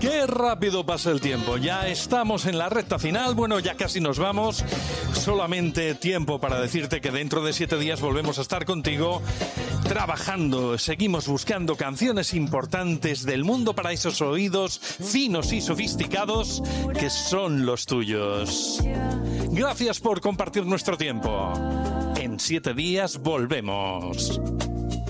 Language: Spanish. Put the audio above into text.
Qué rápido pasa el tiempo, ya estamos en la recta final, bueno, ya casi nos vamos, solamente tiempo para decirte que dentro de 7 días volvemos a estar contigo trabajando, seguimos buscando canciones importantes del mundo para esos oídos finos y sofisticados que son los tuyos. Gracias por compartir nuestro tiempo. En 7 días volvemos.